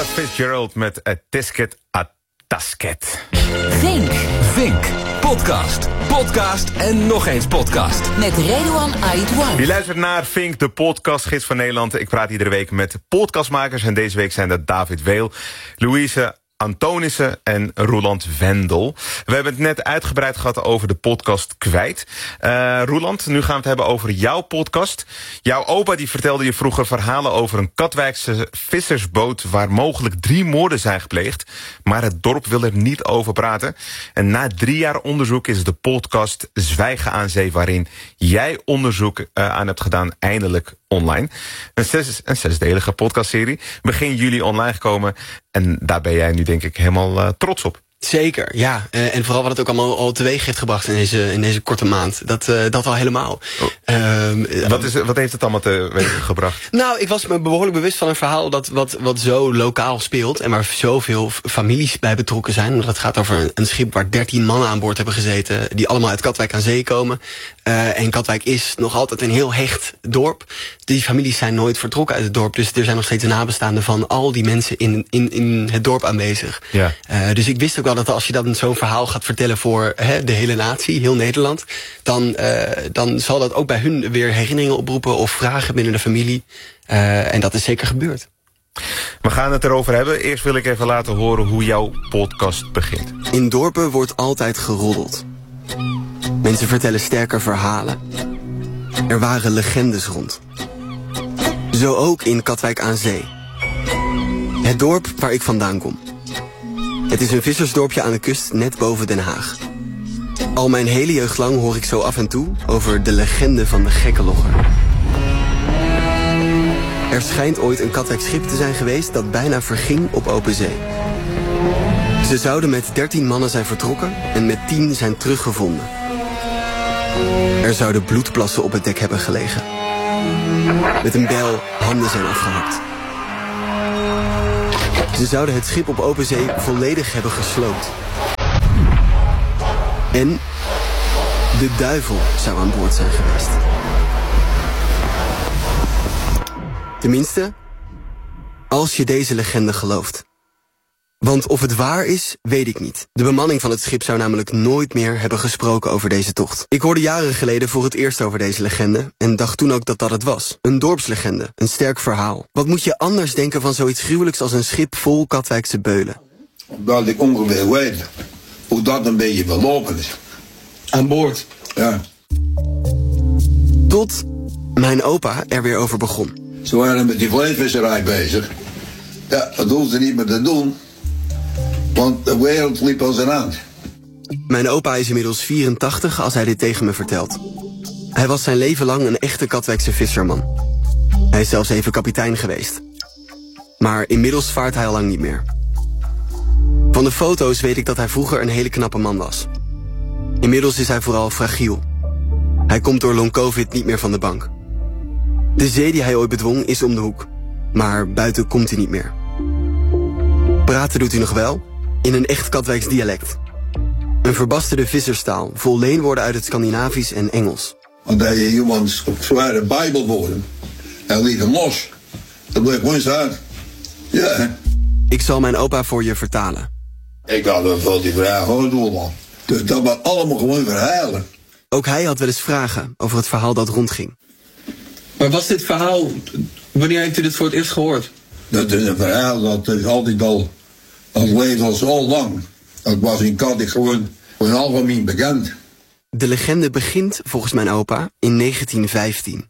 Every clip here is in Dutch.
Fitzgerald met Tisket a Tasket. Vink. Podcast en nog eens podcast. Met Redouan Aïdouan. Je luistert naar Vink, de podcastgids van Nederland. Ik praat iedere week met podcastmakers. En deze week zijn dat David Weel, Louise Antonissen en Roeland Wendel. We hebben het net uitgebreid gehad over de podcast Kwijt. Roeland, nu gaan we het hebben over jouw podcast. Jouw opa die vertelde je vroeger verhalen over een Katwijkse vissersboot waar mogelijk 3 moorden zijn gepleegd. Maar het dorp wil er niet over praten. En na 3 jaar onderzoek is de podcast Zwijgen aan Zee, waarin jij onderzoek aan hebt gedaan, eindelijk online. Een zesdelige podcastserie. Begin juli online gekomen. En daar ben jij nu denk ik helemaal trots op. Zeker, ja. En vooral wat het ook allemaal al teweeg heeft gebracht in deze korte maand. Dat al helemaal. Wat heeft het allemaal teweeg gebracht? Nou, ik was me behoorlijk bewust van een verhaal wat zo lokaal speelt. En waar zoveel families bij betrokken zijn. Omdat het gaat over een schip waar 13 mannen aan boord hebben gezeten. Die allemaal uit Katwijk aan zee komen. En Katwijk is nog altijd een heel hecht dorp. Die families zijn nooit vertrokken uit het dorp. Dus er zijn nog steeds nabestaanden van al die mensen in het dorp aanwezig. Ja. Dus ik wist ook wel dat als je dan zo'n verhaal gaat vertellen voor de hele natie, heel Nederland, dan zal dat ook bij hun weer herinneringen oproepen of vragen binnen de familie. En dat is zeker gebeurd. We gaan het erover hebben. Eerst wil ik even laten horen hoe jouw podcast begint. In dorpen wordt altijd geroddeld. Mensen vertellen sterke verhalen. Er waren legendes rond. Zo ook in Katwijk aan Zee. Het dorp waar ik vandaan kom. Het is een vissersdorpje aan de kust net boven Den Haag. Al mijn hele jeugd lang hoor ik zo af en toe over de legende van de Gekkelogger. Er schijnt ooit een Katwijk schip te zijn geweest dat bijna verging op open zee. Ze zouden met 13 mannen zijn vertrokken en met 10 zijn teruggevonden. Er zouden bloedplassen op het dek hebben gelegen. Met een bijl handen zijn afgehakt. Ze zouden het schip op open zee volledig hebben gesloopt. En de duivel zou aan boord zijn geweest. Tenminste, als je deze legende gelooft. Want of het waar is, weet ik niet. De bemanning van het schip zou namelijk nooit meer hebben gesproken over deze tocht. Ik hoorde jaren geleden voor het eerst over deze legende en dacht toen ook dat dat het was. Een dorpslegende, een sterk verhaal. Wat moet je anders denken van zoiets gruwelijks als een schip vol Katwijkse beulen? Omdat ik ongeveer weet hoe dat een beetje verlopen is. Aan boord? Ja. Tot mijn opa er weer over begon. Ze waren met die vleesvisserij bezig. Ja, dat hoefden ze niet meer te doen. Want de wereld liep als een hand. Mijn opa is inmiddels 84 als hij dit tegen me vertelt. Hij was zijn leven lang een echte Katwijkse visserman. Hij is zelfs even kapitein geweest. Maar inmiddels vaart hij al lang niet meer. Van de foto's weet ik dat hij vroeger een hele knappe man was. Inmiddels is hij vooral fragiel. Hij komt door long-covid niet meer van de bank. De zee die hij ooit bedwong is om de hoek. Maar buiten komt hij niet meer. Praten doet hij nog wel, in een echt Katwijks dialect. Een verbasterde visserstaal, vol leenwoorden uit het Scandinavisch en Engels. Want dat je iemand op zware bijbelwoorden en liet hem los. Dat bleef gewoon staan. Ja. Ik zal mijn opa voor je vertalen. Ik had wel veel die vragen gewoon doen, man. Dus dat waren allemaal gewoon verhalen. Ook hij had wel eens vragen over het verhaal dat rondging. Maar was dit verhaal, wanneer heeft u dit voor het eerst gehoord? Dat is een verhaal dat is altijd al, dat leeft al zo lang. Dat was in Katwijk gewoon algemeen bekend. De legende begint volgens mijn opa in 1915.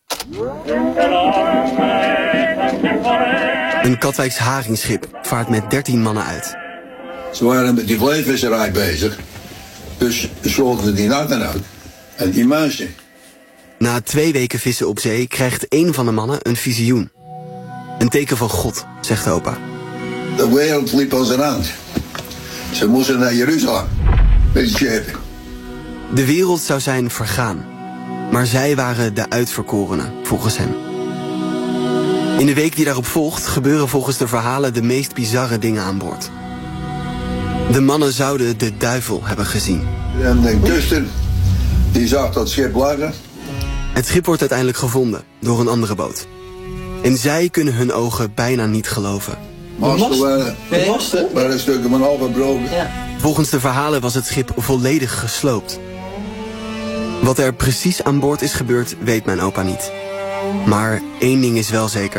Een Katwijks haringschip vaart met 13 mannen uit. Ze waren met die vleesvisserij bezig. Dus sloten die natten uit. En die mensen. Na 2 weken vissen op zee krijgt één van de mannen een visioen. Een teken van God, zegt opa. De wereld liep als een hand. Ze moesten naar Jeruzalem. Met het schip. De wereld zou zijn vergaan. Maar zij waren de uitverkorenen, volgens hem. In de week die daarop volgt gebeuren volgens de verhalen de meest bizarre dingen aan boord. De mannen zouden de duivel hebben gezien. En de kuster, die zag dat schip liggen. Het schip wordt uiteindelijk gevonden door een andere boot. En zij kunnen hun ogen bijna niet geloven. Masten waar een stukje van afgebroken. Ja. Volgens de verhalen was het schip volledig gesloopt. Wat er precies aan boord is gebeurd, weet mijn opa niet. Maar één ding is wel zeker.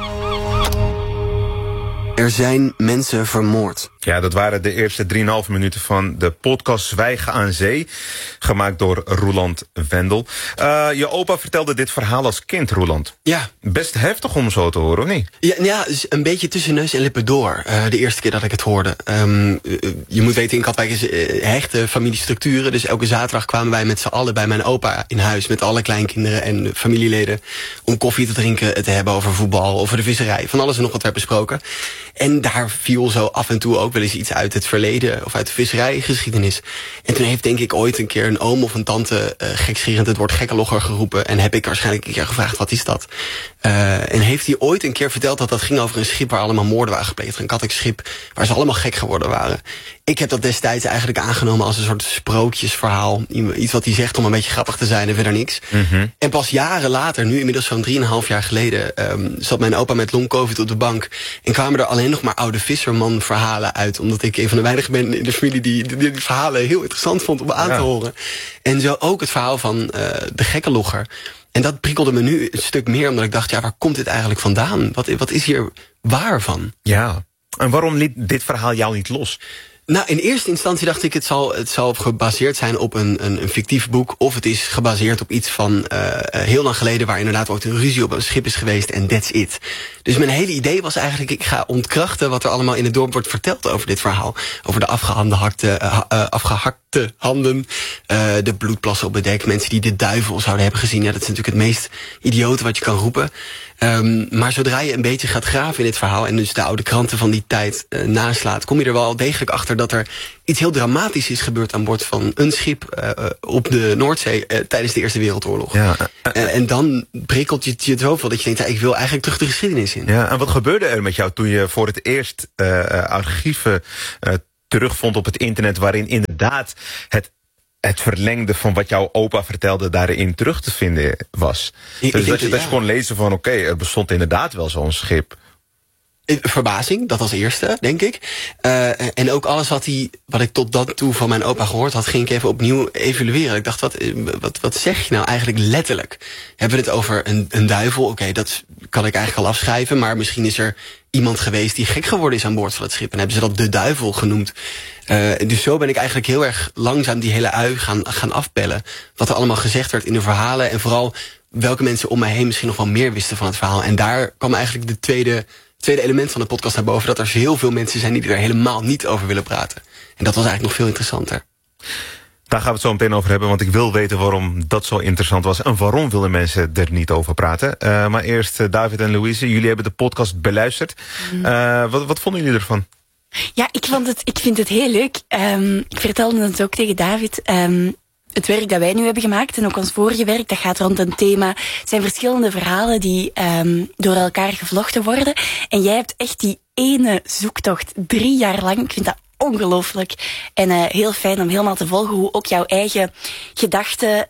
Er zijn mensen vermoord. Ja, dat waren de eerste 3,5 minuten van de podcast Zwijgen aan Zee. Gemaakt door Roeland Wendel. Je opa vertelde dit verhaal als kind, Roeland. Ja. Best heftig om zo te horen, of niet? Ja, dus een beetje tussen neus en lippen door. De eerste keer dat ik het hoorde. Je moet weten, in Katwijk is hechte familiestructuren. Dus elke zaterdag kwamen wij met z'n allen bij mijn opa in huis. Met alle kleinkinderen en familieleden. Om koffie te drinken, te hebben over voetbal, over de visserij. Van alles en nog wat werd besproken. En daar viel zo af en toe ook wel eens iets uit het verleden of uit de visserijgeschiedenis. En toen heeft denk ik ooit een keer een oom of een tante gekscherend het woord gekkelogger geroepen. En heb ik waarschijnlijk een keer gevraagd, wat is dat? En heeft hij ooit een keer verteld dat dat ging over een schip waar allemaal moorden waren gepleegd. Een Katwijks schip waar ze allemaal gek geworden waren. Ik heb dat destijds eigenlijk aangenomen als een soort sprookjesverhaal. Iets wat hij zegt om een beetje grappig te zijn en verder niks. Mm-hmm. En pas jaren later, nu inmiddels zo'n 3,5 jaar geleden, zat mijn opa met long-covid op de bank. En kwamen er alleen nog maar oude visserman verhalen uit. Omdat ik een van de weinigen ben in de familie die verhalen heel interessant vond om aan te horen. En zo ook het verhaal van de gekkelogger. En dat prikkelde me nu een stuk meer, omdat ik dacht, ja, waar komt dit eigenlijk vandaan? Wat is hier waar van? Ja, en waarom liet dit verhaal jou niet los? Nou, in eerste instantie dacht ik, het zal gebaseerd zijn op een fictief boek. Of het is gebaseerd op iets van heel lang geleden, waar inderdaad ook een ruzie op een schip is geweest en that's it. Dus mijn hele idee was eigenlijk, ik ga ontkrachten wat er allemaal in het dorp wordt verteld over dit verhaal. Over de afgehakte handen, de bloedplassen op het dek, mensen die de duivel zouden hebben gezien. Ja, dat is natuurlijk het meest idiote wat je kan roepen. Maar zodra je een beetje gaat graven in dit verhaal en dus de oude kranten van die tijd naslaat, kom je er wel degelijk achter dat er iets heel dramatisch is gebeurd aan boord van een schip op de Noordzee tijdens de Eerste Wereldoorlog. Ja. En dan prikkelt je het zoveel dat je denkt, ja, ik wil eigenlijk terug de geschiedenis in. Ja, en wat gebeurde er met jou toen je voor het eerst archieven terugvond op het internet, waarin inderdaad het verlengde van wat jouw opa vertelde daarin terug te vinden was? Dus dat je kon lezen van oké, er bestond inderdaad wel zo'n schip. Verbazing, dat als eerste, denk ik. En ook alles wat ik tot dan toe van mijn opa gehoord had, ging ik even opnieuw evalueren. Ik dacht, wat zeg je nou eigenlijk letterlijk? Hebben we het over een duivel? Oké, dat kan ik eigenlijk al afschrijven, maar misschien is er iemand geweest die gek geworden is aan boord van het schip en hebben ze dat de duivel genoemd. Dus zo ben ik eigenlijk heel erg langzaam die hele ui gaan afpellen. Wat er allemaal gezegd werd in de verhalen en vooral welke mensen om mij heen misschien nog wel meer wisten van het verhaal. En daar kwam eigenlijk de tweede element van de podcast naar boven, dat er heel veel mensen zijn die er helemaal niet over willen praten. En dat was eigenlijk nog veel interessanter. Daar gaan we het zo meteen over hebben, want ik wil weten waarom dat zo interessant was en waarom willen mensen er niet over praten. Maar eerst David en Louise, jullie hebben de podcast beluisterd. Wat vonden jullie ervan? Ja, ik vind het heel leuk. Ik vertelde het ook tegen David. Het werk dat wij nu hebben gemaakt en ook ons vorige werk, dat gaat rond een thema. Het zijn verschillende verhalen die door elkaar gevlochten worden. En jij hebt echt die ene zoektocht 3 jaar lang. Ik vind dat ongelooflijk. En heel fijn om helemaal te volgen hoe ook jouw eigen gedachten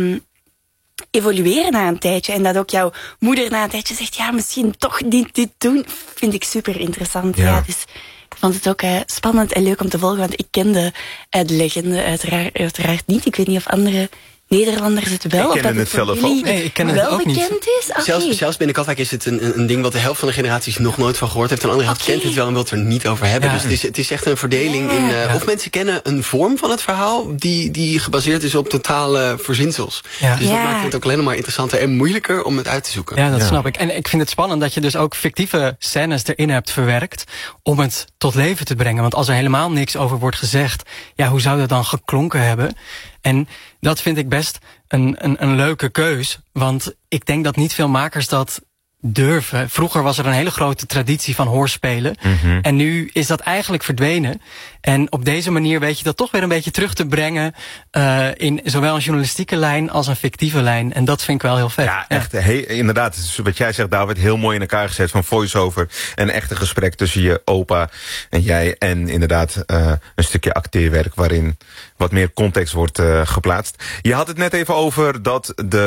evolueren na een tijdje. En dat ook jouw moeder na een tijdje zegt, ja, misschien toch dit doen. Vind ik super interessant. Ja, dus ik vond het ook spannend en leuk om te volgen, want ik kende de legende uiteraard niet. Ik weet niet of andere Nederlanders het wel. Ik ken het zelf ook. Nee, ik ken het ook niet. Is? Okay. Zelfs binnen Katwijk is het een ding wat de helft van de generaties nog nooit van gehoord heeft. En de andere helft kent het wel en wil het er niet over hebben. Ja. Dus het is echt een verdeling in of mensen kennen een vorm van het verhaal die gebaseerd is op totale verzinsels. Ja. Dus dat maakt het ook alleen maar interessanter en moeilijker om het uit te zoeken. Ja, dat snap ik. En ik vind het spannend dat je dus ook fictieve scènes erin hebt verwerkt om het tot leven te brengen. Want als er helemaal niks over wordt gezegd, ja, hoe zou dat dan geklonken hebben? En dat vind ik best een leuke keus. Want ik denk dat niet veel makers dat durven. Vroeger was er een hele grote traditie van hoorspelen. Mm-hmm. En nu is dat eigenlijk verdwenen. En op deze manier weet je dat toch weer een beetje terug te brengen in zowel een journalistieke lijn als een fictieve lijn. En dat vind ik wel heel vet. Ja, echt. Inderdaad, wat jij zegt, David, heel mooi in elkaar gezet. Van voice-over en echte gesprek tussen je opa en jij. En inderdaad een stukje acteerwerk waarin wat meer context wordt geplaatst. Je had het net even over dat de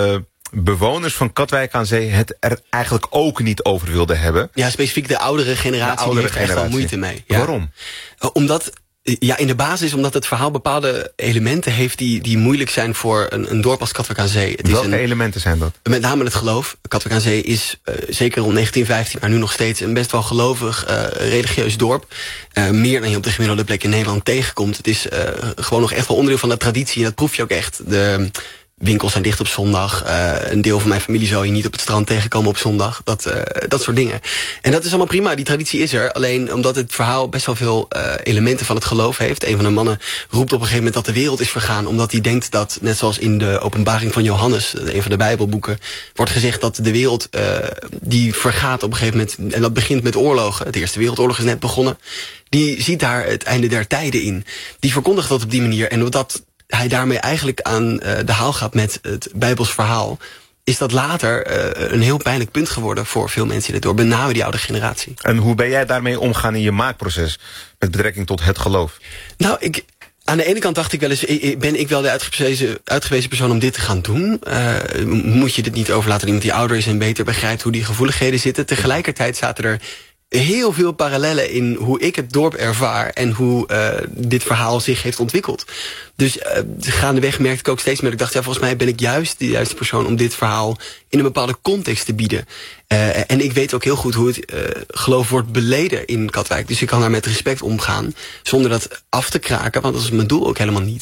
bewoners van Katwijk aan Zee het er eigenlijk ook niet over wilden hebben. Ja, specifiek de oudere generatie die heeft er echt wel moeite mee. Ja. Waarom? Omdat... Ja, in de basis omdat het verhaal bepaalde elementen heeft die moeilijk zijn voor een dorp als Katwijk aan Zee. Welke elementen zijn dat? Met name het geloof. Katwijk aan Zee is zeker rond 1915, maar nu nog steeds een best wel gelovig, religieus dorp. Meer dan je op de gemiddelde plek in Nederland tegenkomt. Het is gewoon nog echt wel onderdeel van de traditie en dat proef je ook echt. De winkels zijn dicht op zondag. Een deel van mijn familie zal je niet op het strand tegenkomen op zondag. Dat soort dingen. En dat is allemaal prima, die traditie is er. Alleen omdat het verhaal best wel veel elementen van het geloof heeft. Een van de mannen roept op een gegeven moment dat de wereld is vergaan. Omdat hij denkt dat, net zoals in de openbaring van Johannes, een van de Bijbelboeken, wordt gezegd dat de wereld die vergaat op een gegeven moment. En dat begint met oorlogen. De Eerste Wereldoorlog is net begonnen. Die ziet daar het einde der tijden in. Die verkondigt dat op die manier. En doordat hij daarmee eigenlijk aan de haal gaat met het Bijbels verhaal, is dat later een heel pijnlijk punt geworden voor veel mensen in het dorp, met name die oude generatie. En hoe ben jij daarmee omgaan in je maakproces met betrekking tot het geloof? Nou, aan de ene kant dacht ik wel eens, ben ik wel de uitgewezen persoon om dit te gaan doen? Moet je dit niet overlaten aan iemand die ouder is en beter begrijpt hoe die gevoeligheden zitten? Tegelijkertijd zaten er heel veel parallellen in hoe ik het dorp ervaar en hoe dit verhaal zich heeft ontwikkeld. Dus gaandeweg merkte ik ook steeds meer dat ik dacht, ja, volgens mij ben ik juist de juiste persoon om dit verhaal in een bepaalde context te bieden. En ik weet ook heel goed hoe het geloof wordt beleden in Katwijk. Dus ik kan daar met respect omgaan, zonder dat af te kraken, want dat is mijn doel ook helemaal niet.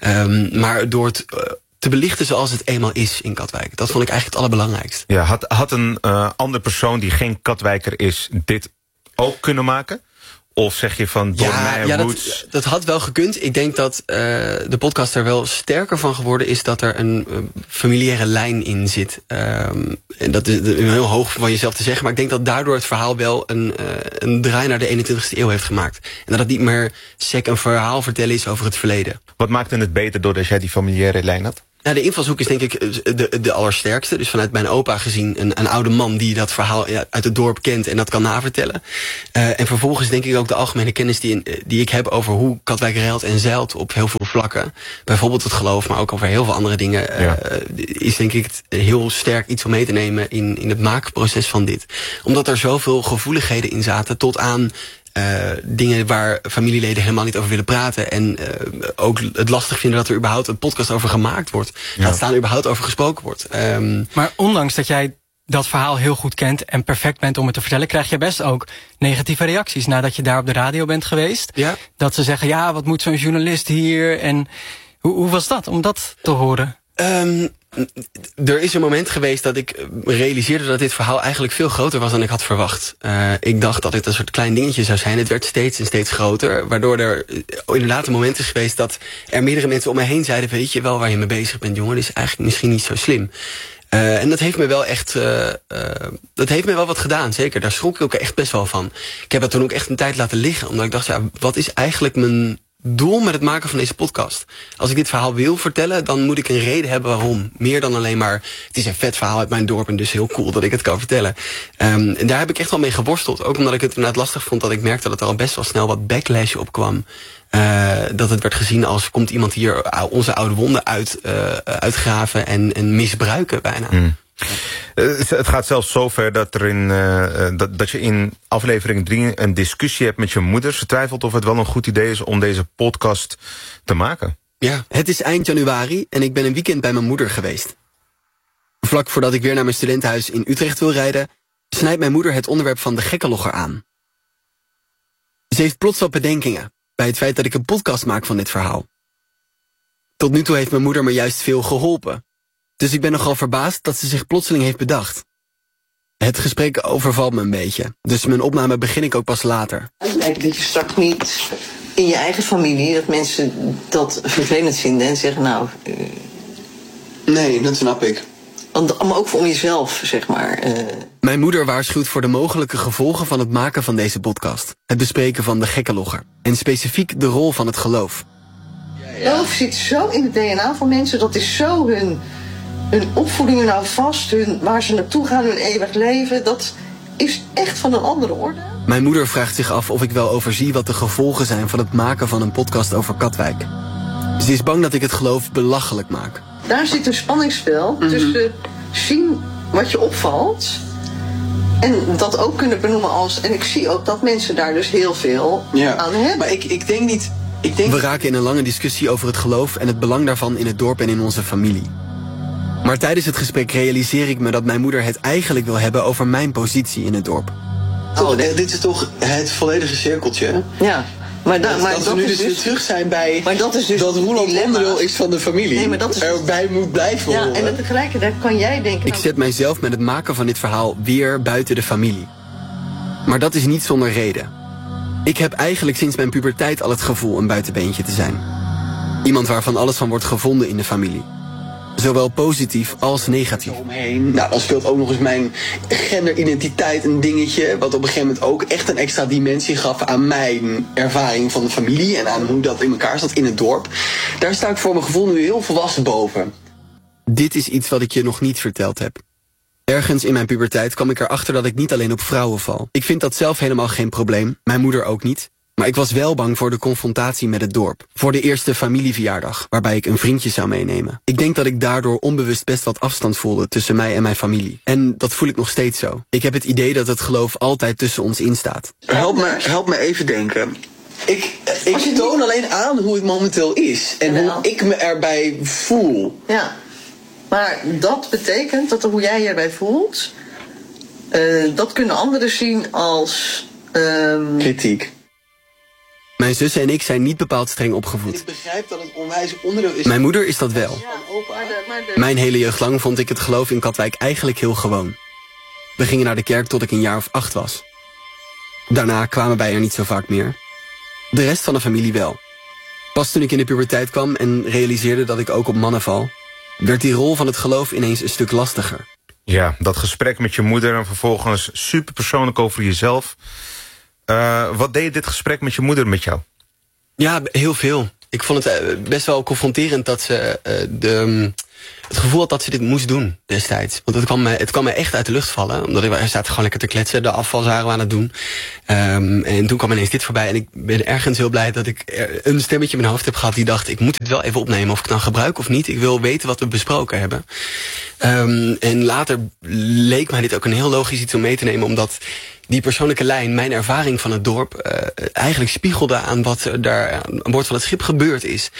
Maar door het te belichten zoals het eenmaal is in Katwijk. Dat vond ik eigenlijk het allerbelangrijkste. Ja, had een andere persoon die geen Katwijker is dit ook kunnen maken? Of zeg je van door mijn roots? Dat had wel gekund. Ik denk dat de podcast er wel sterker van geworden is dat er een familiaire lijn in zit. En dat is heel hoog van jezelf te zeggen. Maar ik denk dat daardoor het verhaal wel een draai naar de 21ste eeuw heeft gemaakt. En dat het niet meer een verhaal vertellen is over het verleden. Wat maakte het beter doordat jij die familiaire lijn had? Nou, de invalshoek is denk ik de allersterkste. Dus vanuit mijn opa gezien een oude man die dat verhaal uit het dorp kent en dat kan navertellen. En vervolgens denk ik ook de algemene kennis die ik heb over hoe Katwijk ruilt en zeilt op heel veel vlakken. Bijvoorbeeld het geloof, maar ook over heel veel andere dingen. Is denk ik heel sterk iets om mee te nemen in het maakproces van dit. Omdat er zoveel gevoeligheden in zaten tot aan dingen waar familieleden helemaal niet over willen praten. En ook het lastig vinden dat er überhaupt een podcast over gemaakt wordt. Laat staan überhaupt over gesproken wordt. Maar ondanks dat jij dat verhaal heel goed kent en perfect bent om het te vertellen, krijg je best ook negatieve reacties nadat je daar op de radio bent geweest. Ja. Dat ze zeggen, ja, wat moet zo'n journalist hier? En hoe was dat om dat te horen? Er is een moment geweest dat ik realiseerde dat dit verhaal eigenlijk veel groter was dan ik had verwacht. Ik dacht dat het een soort klein dingetje zou zijn. Het werd steeds en steeds groter. Waardoor er inderdaad een moment is geweest dat er meerdere mensen om me heen zeiden, weet je wel waar je mee bezig bent, jongen? Dit is eigenlijk misschien niet zo slim. En dat heeft me wel echt dat heeft me wel wat gedaan, zeker. Daar schrok ik ook echt best wel van. Ik heb het toen ook echt een tijd laten liggen, omdat ik dacht, ja, wat is eigenlijk mijn doel met het maken van deze podcast? Als ik dit verhaal wil vertellen, dan moet ik een reden hebben waarom. Meer dan alleen maar, het is een vet verhaal uit mijn dorp en dus heel cool dat ik het kan vertellen. En daar heb ik echt wel mee geworsteld. Ook omdat ik het inderdaad lastig vond dat ik merkte dat er al best wel snel wat backlash op kwam. Dat het werd gezien als, komt iemand hier onze oude wonden uitgraven en misbruiken bijna. Het gaat zelfs zover dat dat je in aflevering 3 een discussie hebt met je moeder. Ze twijfelt of het wel een goed idee is om deze podcast te maken. Ja, het is eind januari en ik ben een weekend bij mijn moeder geweest. Vlak voordat ik weer naar mijn studentenhuis in Utrecht wil rijden, snijdt mijn moeder het onderwerp van de gekkenlogger aan. Ze heeft plots wat bedenkingen bij het feit dat ik een podcast maak van dit verhaal. Tot nu toe heeft mijn moeder me juist veel geholpen. Dus ik ben nogal verbaasd dat ze zich plotseling heeft bedacht. Het gesprek overvalt me een beetje. Dus mijn opname begin ik ook pas later. Het lijkt dat je straks niet in je eigen familie, dat mensen dat vervelend vinden en zeggen, nou... Nee, dat snap ik. Maar ook voor jezelf, zeg maar. Mijn moeder waarschuwt voor de mogelijke gevolgen van het maken van deze podcast. Het bespreken van de gekkenlogger. En specifiek de rol van het geloof. Geloof zit zo in het DNA van mensen, dat is zo hun opvoeding nou vast, waar ze naartoe gaan, hun eeuwig leven, dat is echt van een andere orde. Mijn moeder vraagt zich af of ik wel overzie wat de gevolgen zijn van het maken van een podcast over Katwijk. Ze is bang dat ik het geloof belachelijk maak. Daar zit een spanningsveld tussen zien wat je opvalt. En dat ook kunnen benoemen als... En ik zie ook dat mensen daar dus heel veel aan hebben. Maar ik denk niet... We raken in een lange discussie over het geloof en het belang daarvan in het dorp en in onze familie. Maar tijdens het gesprek realiseer ik me dat mijn moeder het eigenlijk wil hebben over mijn positie in het dorp. Dit is toch het volledige cirkeltje? Ja. Maar dat we nu dus weer terug zijn bij dat Roeland onderdeel is van de familie. Nee, maar dat is erbij moet blijven horen. Ja, en tegelijkertijd kan jij denken... Ik zet mijzelf met het maken van dit verhaal weer buiten de familie. Maar dat is niet zonder reden. Ik heb eigenlijk sinds mijn puberteit al het gevoel een buitenbeentje te zijn. Iemand waarvan alles van wordt gevonden in de familie. Zowel positief als negatief. Nou, dan speelt ook nog eens mijn genderidentiteit een dingetje. Wat op een gegeven moment ook echt een extra dimensie gaf aan mijn ervaring van de familie. En aan hoe dat in elkaar zat in het dorp. Daar sta ik voor mijn gevoel nu heel volwassen boven. Dit is iets wat ik je nog niet verteld heb. Ergens in mijn puberteit kwam ik erachter dat ik niet alleen op vrouwen val. Ik vind dat zelf helemaal geen probleem. Mijn moeder ook niet. Maar ik was wel bang voor de confrontatie met het dorp. Voor de eerste familieverjaardag, waarbij ik een vriendje zou meenemen. Ik denk dat ik daardoor onbewust best wat afstand voelde tussen mij en mijn familie. En dat voel ik nog steeds zo. Ik heb het idee dat het geloof altijd tussen ons instaat. Help me even denken. Ik toon alleen aan hoe het momenteel is. En hoe ik me erbij voel. Ja, maar dat betekent dat hoe jij je erbij voelt... dat kunnen anderen zien als... kritiek. Mijn zussen en ik zijn niet bepaald streng opgevoed. Ik begrijp dat het onwijs onderdeel is. Mijn moeder is dat wel. Mijn hele jeugd lang vond ik het geloof in Katwijk eigenlijk heel gewoon. We gingen naar de kerk tot ik een jaar of 8 was. Daarna kwamen wij er niet zo vaak meer. De rest van de familie wel. Pas toen ik in de puberteit kwam en realiseerde dat ik ook op mannen val... werd die rol van het geloof ineens een stuk lastiger. Ja, dat gesprek met je moeder en vervolgens super persoonlijk over jezelf... wat deed dit gesprek met je moeder met jou? Ja, heel veel. Ik vond het best wel confronterend dat ze het gevoel had dat ze dit moest doen destijds. Want het kwam me echt uit de lucht vallen. Omdat we zaten gewoon lekker te kletsen. De afval waren we aan het doen. En toen kwam ineens dit voorbij. En ik ben ergens heel blij dat ik een stemmetje in mijn hoofd heb gehad die dacht... ik moet dit wel even opnemen of ik het nou gebruik of niet. Ik wil weten wat we besproken hebben. En later leek mij dit ook een heel logisch iets om mee te nemen. Omdat die persoonlijke lijn, mijn ervaring van het dorp... eigenlijk spiegelde aan wat daar aan boord van het schip gebeurd is.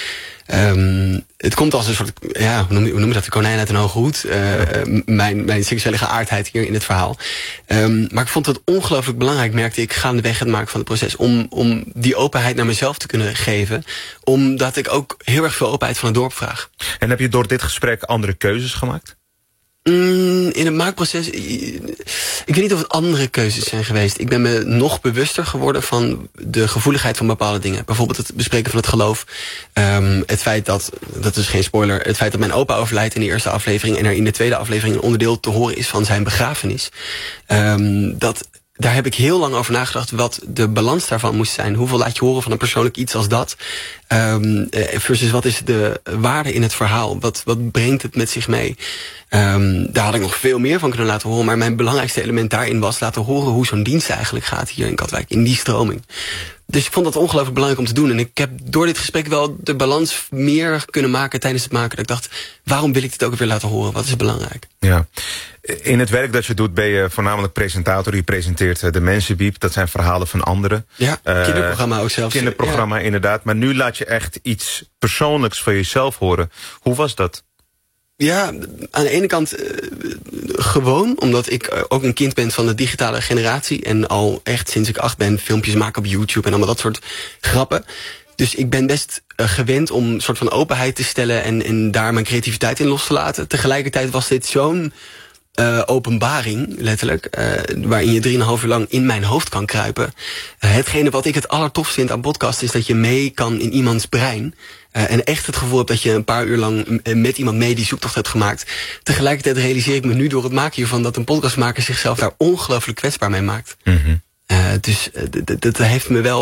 Het komt als een soort, ja, hoe noem je dat, de konijn uit een hoge hoed. Mijn seksuele geaardheid hier in het verhaal. Maar ik vond het ongelooflijk belangrijk, merkte ik gaandeweg het maken van het proces... om die openheid naar mezelf te kunnen geven. Omdat ik ook heel erg veel openheid van het dorp vraag. En heb je door dit gesprek andere keuzes gemaakt? In het maakproces, ik weet niet of het andere keuzes zijn geweest. Ik ben me nog bewuster geworden van de gevoeligheid van bepaalde dingen. Bijvoorbeeld het bespreken van het geloof. Het feit dat is geen spoiler... het feit dat mijn opa overlijdt in de eerste aflevering... en er in de tweede aflevering een onderdeel te horen is van zijn begrafenis. Daar heb ik heel lang over nagedacht wat de balans daarvan moest zijn. Hoeveel laat je horen van een persoonlijk iets als dat? Versus wat is de waarde in het verhaal? Wat brengt het met zich mee? Daar had ik nog veel meer van kunnen laten horen. Maar mijn belangrijkste element daarin was laten horen hoe zo'n dienst eigenlijk gaat hier in Katwijk. In die stroming. Dus ik vond dat ongelooflijk belangrijk om te doen. En ik heb door dit gesprek wel de balans meer kunnen maken tijdens het maken. Dat ik dacht, waarom wil ik dit ook weer laten horen? Wat is belangrijk? Ja. In het werk dat je doet ben je voornamelijk presentator. Je presenteert de Mensenwiep. Dat zijn verhalen van anderen. Ja, kinderprogramma ook zelfs. Kinderprogramma, ja. Inderdaad. Maar nu laat je echt iets persoonlijks van jezelf horen. Hoe was dat? Ja, aan de ene kant gewoon, omdat ik ook een kind ben van de digitale generatie. En al echt sinds ik 8 ben filmpjes maken op YouTube en allemaal dat soort grappen. Dus ik ben best gewend om een soort van openheid te stellen en daar mijn creativiteit in los te laten. Tegelijkertijd was dit zo'n openbaring, letterlijk, waarin je 3,5 uur lang in mijn hoofd kan kruipen. Hetgene wat ik het allertofst vind aan podcast is dat je mee kan in iemands brein. En echt het gevoel heb dat je een paar uur lang met iemand mee die zoektocht hebt gemaakt. Tegelijkertijd realiseer ik me nu door het maken hiervan dat een podcastmaker zichzelf daar ongelooflijk kwetsbaar mee maakt. Mm-hmm. Dus dat heeft me wel